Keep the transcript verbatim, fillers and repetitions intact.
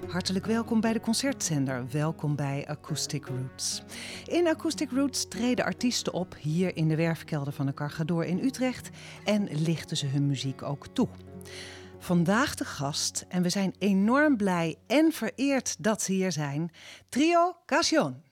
Hartelijk welkom bij de Concertzender. Welkom bij Acoustic Roots. In Acoustic Roots treden artiesten op hier in de werfkelder van de Cargador in Utrecht en lichten ze hun muziek ook toe. Vandaag de gast, en we zijn enorm blij en vereerd dat ze hier zijn, Trio Canción.